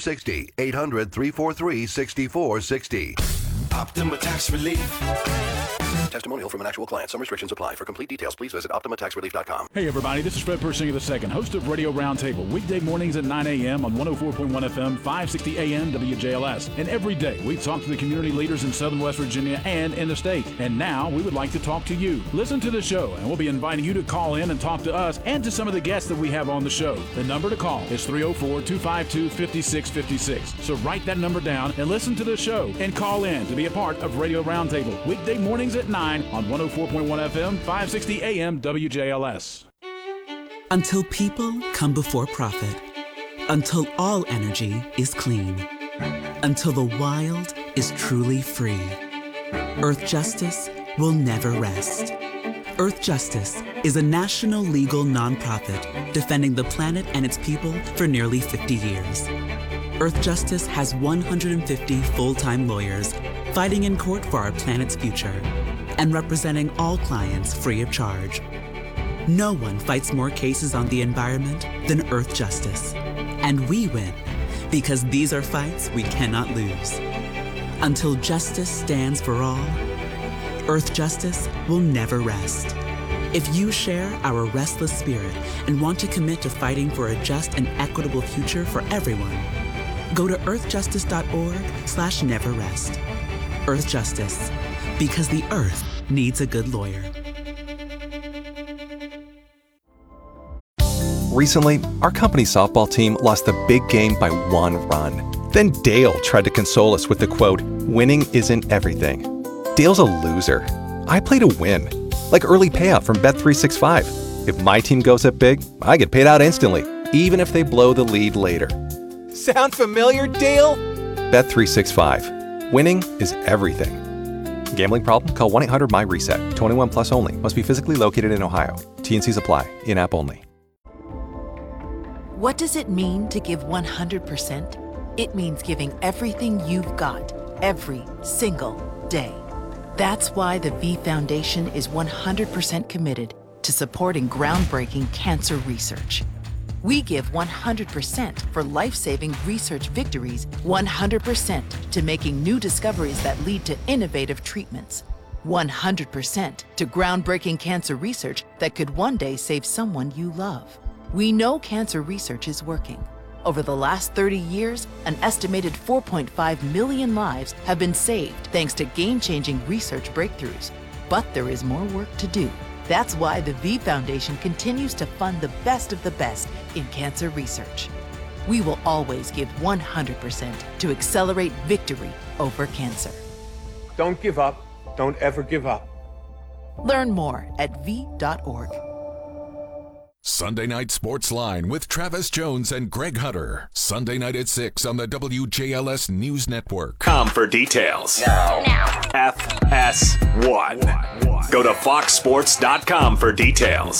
6460. 800-343-6460. Optima Tax Relief. Testimonial from an actual client. Some restrictions apply. For complete details, please visit OptimaTaxRelief.com. Hey, everybody. This is Fred Persinger II, host of Radio Roundtable, weekday mornings at 9 a.m. on 104.1 FM, 560 AM WJLS. And every day, we talk to the community leaders in Southern West Virginia and in the state. And now, we would like to talk to you. Listen to the show, and we'll be inviting you to call in and talk to us and to some of the guests that we have on the show. The number to call is 304-252-5656. So write that number down and listen to the show and call in to be a part of Radio Roundtable, weekday mornings at 9 on 104.1 FM, 560 AM WJLS. Until people come before profit. Until all energy is clean. Until the wild is truly free. Earth Justice will never rest. Earth Justice is a national legal nonprofit defending the planet and its people for nearly 50 years. Earth Justice has 150 full-time lawyers fighting in court for our planet's future and representing all clients free of charge. No one fights more cases on the environment than Earth Justice. And we win because these are fights we cannot lose. Until justice stands for all, Earth Justice will never rest. If you share our restless spirit and want to commit to fighting for a just and equitable future for everyone, go to earthjustice.org/neverrest. Earth Justice, because the Earth needs a good lawyer. Recently, our company's softball team lost the big game by 1 run. Then Dale tried to console us with the quote, "Winning isn't everything." Dale's a loser. I play to win, like early payout from Bet365. If my team goes up big, I get paid out instantly, even if they blow the lead later. Sound familiar, Dale? Bet365. Winning is everything. Gambling problem? Call 1-800-MY-RESET. 21 plus only. Must be physically located in Ohio. T&Cs apply. In-app only. What does it mean to give 100%? It means giving everything you've got, every single day. That's why the V Foundation is 100% committed to supporting groundbreaking cancer research. We give 100% for life-saving research victories, 100% to making new discoveries that lead to innovative treatments, 100% to groundbreaking cancer research that could one day save someone you love. We know cancer research is working. Over the last 30 years, an estimated 4.5 million lives have been saved thanks to game-changing research breakthroughs. But there is more work to do. That's why the V Foundation continues to fund the best of the best in cancer research. We will always give 100% to accelerate victory over cancer. Don't give up. Don't ever give up. Learn more at v.org. Sunday Night Sports Line with Travis Jones and Greg Hunter. Sunday night at 6 on the WJLS News Network. Com for details. Now. FS1. Go to foxsports.com for details.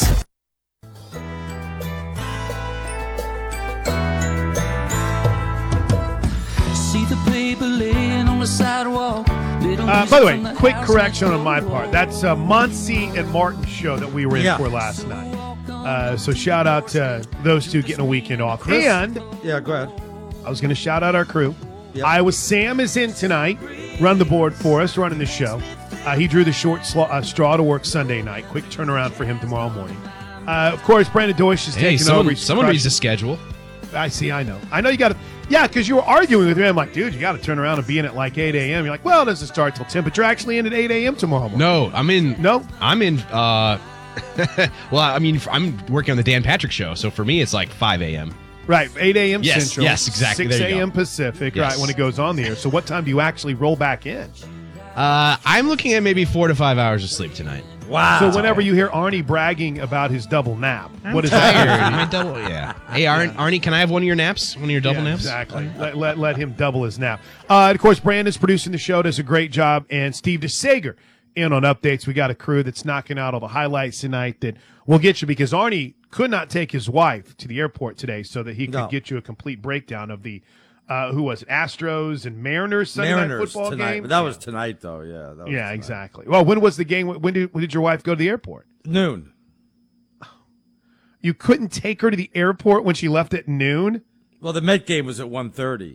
See the paper laying on the sidewalk. By the way, quick correction on my part. That's Muncie and Martin's show that we were in for last night. So shout out to those two getting a weekend off. Chris? And yeah, go ahead. I was going to shout out our crew. Yep. Iowa Sam is in tonight, run the board for us, running the show. He drew the short straw to work Sunday night. Quick turnaround for him tomorrow morning. Of course, Brandon Deutsch is taking over. Someone reads the schedule. I see. I know you got to. Yeah, because you were arguing with me. I'm like, dude, you got to turn around and be in at like 8 a.m. You're like, well, it doesn't start till 10, but you're actually in at 8 a.m. tomorrow morning. No, I'm in. No? I'm in. Well, I mean, I'm working on the Dan Patrick show, so for me, it's like 5 a.m. Right, 8 a.m. Yes, Central. yes, exactly. 6 There you a.m. go. Pacific, Yes. right, when it goes on the air. So what time do you actually roll back in? I'm looking at maybe 4 to 5 hours of sleep tonight. Wow. So whenever you hear Arnie bragging about his double nap, what is Tired. that? My double, yeah. Hey, Arnie, can I have one of your naps? One of your double naps? Exactly. Let him double his nap. And of course, Brandon's producing the show, does a great job, and Steve DeSager in on updates. We got a crew that's knocking out all the highlights tonight that we'll get you because Arnie could not take his wife to the airport today so that he could get you a complete breakdown of the who was it, Astros and Mariners Sunday night football tonight. game. But that was tonight, though. Yeah. That was tonight. Exactly. Well, when was the game? When did your wife go to the airport? Noon. You couldn't take her to the airport when she left at noon? Well, the Met game was at 1:30.